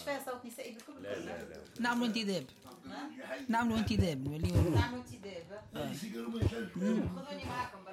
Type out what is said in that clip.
فيها صوت نسائي بالكل. لا نعملوا انتداب. نعملوا انتداب. نعملوا انتداب. خذوني معكم.